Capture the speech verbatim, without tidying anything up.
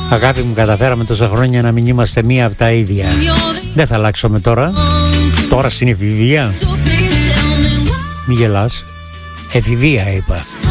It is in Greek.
Αγάπη μου, καταφέραμε τόσα χρόνια να μην είμαστε μία από τα ίδια. Δεν θα αλλάξουμε τώρα. Τώρα στην εφηβεία. Μη γελάς. Εφηβεία είπα.